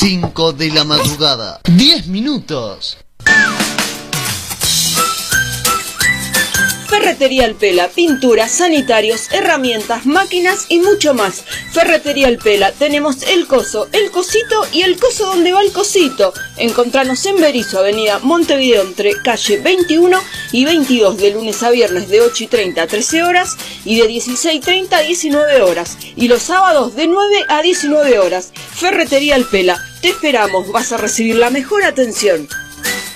5 de la madrugada. 10 minutos. Ferretería El Pela, pinturas, sanitarios, herramientas, máquinas y mucho más. Ferretería El Pela, tenemos el coso, el cosito y el coso donde va el cosito. Encontranos en Berisso, avenida Montevideo, entre calle 21 y 22, de lunes a viernes de 8:30 a 13 horas y de 16:30 a 19 horas. Y los sábados de 9 a 19 horas. Ferretería El Pela, te esperamos, vas a recibir la mejor atención.